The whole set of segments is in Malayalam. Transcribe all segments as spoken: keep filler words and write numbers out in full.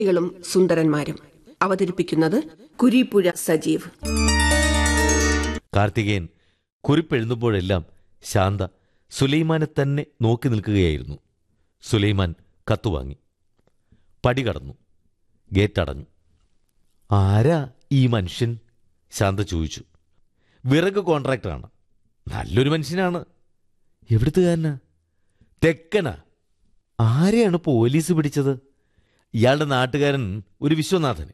കളും സുന്ദരന്മാരും. അവതരിപ്പിക്കുന്നത് കുരീപ്പുഴ സജീവ്. കാർത്തികേയൻ കുറിപ്പെഴുതുമ്പോഴെല്ലാം ശാന്ത സുലൈമാനെ തന്നെ നോക്കി നിൽക്കുകയായിരുന്നു. സുലൈമാൻ കത്തുവാങ്ങി. പടി കടന്നു. ഗേറ്റടഞ്ഞു. ആരാ ഈ മനുഷ്യൻ? ശാന്ത ചോദിച്ചു. വിറക് കോൺട്രാക്ടറാണ്. നല്ലൊരു മനുഷ്യനാണ്. എവിടുത്തുകാരനാ? തെക്കനാ. ആരെയാണ് പോലീസ് പിടിച്ചത്? ഇയാളുടെ നാട്ടുകാരൻ ഒരു വിശ്വനാഥന്.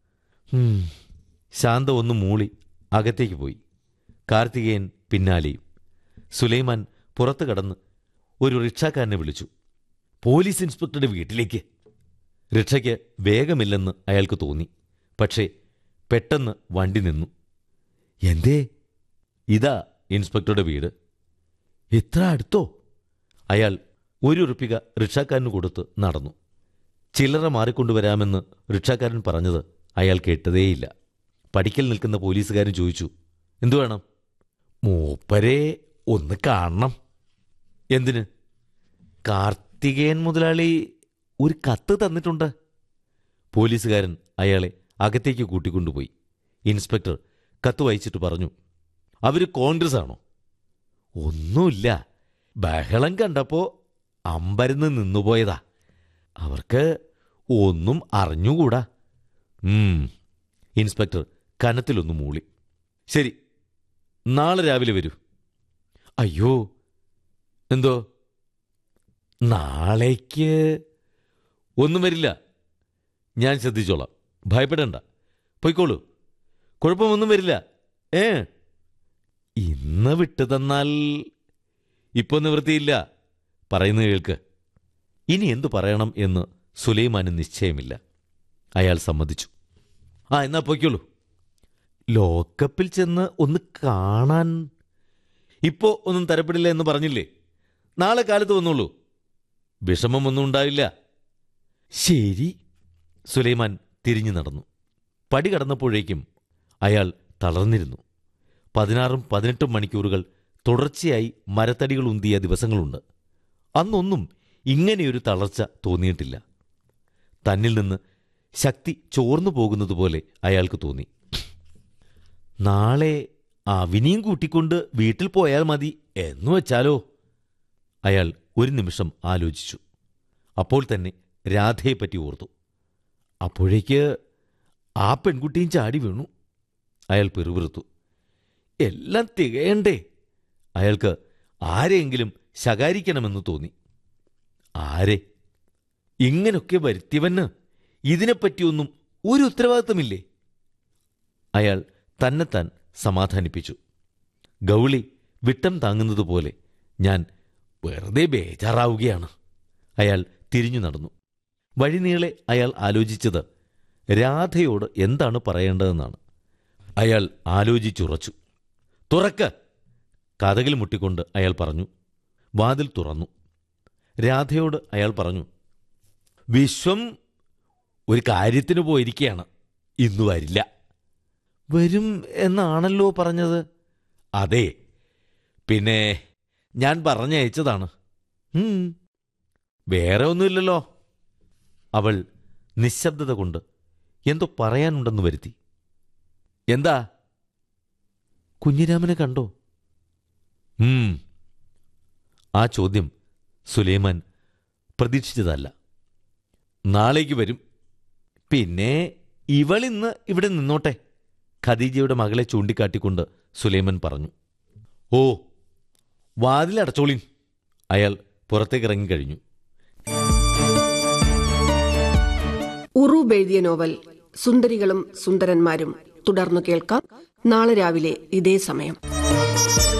ശാന്ത ഒന്ന് മൂളി അകത്തേക്ക് പോയി. കാർത്തികേയൻ പിന്നാലെയും. സുലൈമാൻ പുറത്തു കടന്ന് ഒരു റിക്ഷാക്കാരനെ വിളിച്ചു. പോലീസ് ഇൻസ്പെക്ടറുടെ വീട്ടിലേക്ക്. റിക്ഷയ്ക്ക് വേഗമില്ലെന്ന് അയാൾക്ക് തോന്നി. പക്ഷേ പെട്ടെന്ന് വണ്ടി നിന്നു. എന്തേ? ഇതാ ഇൻസ്പെക്ടറുടെ വീട്. ഇത്ര അടുത്തോ? അയാൾ ഒരു ഉറുപ്പിക റിക്ഷാക്കാരന് കൊടുത്ത് നടന്നു. ചില്ലറ മാറിക്കൊണ്ടുവരാമെന്ന് റിക്ഷാക്കാരൻ പറഞ്ഞത് അയാൾ കേട്ടതേയില്ല. പടിക്കൽ നിൽക്കുന്ന പോലീസുകാരൻ ചോദിച്ചു, എന്തു വേണം? മൂപ്പരെ ഒന്ന് കാണണം. എന്തിന്? കാർത്തികേയൻ മുതലാളി ഒരു കത്ത് തന്നിട്ടുണ്ട്. പോലീസുകാരൻ അയാളെ അകത്തേക്ക് കൂട്ടിക്കൊണ്ടുപോയി. ഇൻസ്പെക്ടർ കത്ത് വായിച്ചിട്ട് പറഞ്ഞു, അവർ കോൺഗ്രസ് ആണോ? ഒന്നുമില്ല, ബഹളം കണ്ടപ്പോ അമ്പരന്ന് നിന്നുപോയതാ. അവർക്ക് ഒന്നും അറിഞ്ഞുകൂടാ. ഇൻസ്പെക്ടർ കനത്തിലൊന്നു മൂളി. ശരി, നാളെ രാവിലെ വരൂ. അയ്യോ, എന്തോ? നാളേക്ക് ഒന്നും വരില്ല. ഞാൻ ശ്രദ്ധിച്ചോളാം, ഭയപ്പെടണ്ട. പൊയ്ക്കോളൂ, കുഴപ്പമൊന്നും വരില്ല. ഏ ഇന്ന് വിട്ടു തന്നാൽ? ഇപ്പൊ നിവൃത്തിയില്ല. പറയുന്നത് കേൾക്ക്. ഇനി എന്തു പറയണം എന്ന് സുലൈമാന് നിശ്ചയമില്ല. അയാൾ സമ്മതിച്ചു. ആ, എന്നാ പൊയ്ക്കോളൂ. ലോക്കപ്പിൽ ചെന്ന് ഒന്ന് കാണാൻ ഇപ്പോ ഒന്നും തരപ്പെടില്ല എന്ന് പറഞ്ഞില്ലേ? നാളെ കാലത്ത് വന്നോളൂ. വിഷമമൊന്നും ഉണ്ടാവില്ല. ശരി. സുലൈമാൻ തിരിഞ്ഞു നടന്നു. പടി കടന്നപ്പോഴേക്കും അയാൾ തളർന്നിരുന്നു. പതിനാറും പതിനെട്ടും മണിക്കൂറുകൾ തുടർച്ചയായി മരത്തടികൾ ഉന്തിയ ദിവസങ്ങളുണ്ട്. അന്നൊന്നും ഇങ്ങനെയൊരു തളർച്ച തോന്നിയിട്ടില്ല. തന്നിൽ നിന്ന് ശക്തി ചോർന്നു പോകുന്നതുപോലെ അയാൾക്ക് തോന്നി. നാളെ അവിനെയും കൂട്ടിക്കൊണ്ട് വീട്ടിൽ പോയാൽ മതി എന്നു വച്ചാലോ? അയാൾ ഒരു നിമിഷം ആലോചിച്ചു. അപ്പോൾ തന്നെ രാധയെപ്പറ്റി ഓർത്തു. അപ്പോഴേക്ക് ആ പെൺകുട്ടിയും ചാടി വീണു. അയാൾ പിറുപിറുത്തു. എല്ലാം തികയണ്ടേ? അയാൾക്ക് ആരെയെങ്കിലും ശകാരിക്കണമെന്ന് തോന്നി. ആരെ? ഇങ്ങനൊക്കെ വരുത്തിയവന് ഇതിനെപ്പറ്റിയൊന്നും ഒരു ഉത്തരവാദിത്തമില്ലേ? അയാൾ തന്നെത്താൻ സമാധാനിപ്പിച്ചു. ഗൗളി വിട്ടം താങ്ങുന്നതുപോലെ ഞാൻ വെറുതെ ബേജാറാവുകയാണ്. അയാൾ തിരിഞ്ഞു നടന്നു. വഴിനീളെ അയാൾ ആലോചിച്ചത് രാധയോട് എന്താണ് പറയേണ്ടതെന്നാണ്. അയാൾ ആലോചിച്ചുറച്ചു. തുറക്ക്! കതകിൽ മുട്ടിക്കൊണ്ട് അയാൾ പറഞ്ഞു. വാതിൽ തുറന്നു. രാധയോട് അയാൾ പറഞ്ഞു, വിശ്വം ഒരു കാര്യത്തിന് പോയിരിക്കുകയാണ്, ഇന്നു വരില്ല. വരും എന്നാണല്ലോ പറഞ്ഞത്? അതെ, പിന്നെ ഞാൻ പറഞ്ഞയച്ചതാണ്. വേറെ ഒന്നുമില്ലല്ലോ. അവൾ നിശബ്ദത കൊണ്ട് എന്തോ പറയാനുണ്ടെന്ന് വരുത്തി. എന്താ? കുഞ്ഞിരാമനെ കണ്ടോ? ആ ചോദ്യം സുലൈമാൻ പ്രതീക്ഷിച്ചതല്ല. നാളേക്ക് വരും. പിന്നെ ഇവളിന്ന് ഇവിടെ നിന്നോട്ടെ, ഖദീജയുടെ മകളെ ചൂണ്ടിക്കാട്ടിക്കൊണ്ട് സുലൈമാൻ പറഞ്ഞു. ഓ, വാതിലടച്ചോളിൻ. അയാൾ പുറത്തേക്കിറങ്ങിക്കഴിഞ്ഞു. ഉറൂബ് എഴുതിയ നോവൽ സുന്ദരികളും സുന്ദരന്മാരും തുടർന്നു കേൾക്കാം നാളെ രാവിലെ ഇതേ സമയം.